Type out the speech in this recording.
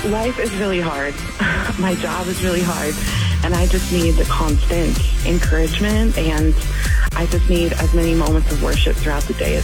Life is really hard. My job is really hard. And I just need the constant encouragement, and I just need as many moments of worship throughout the day as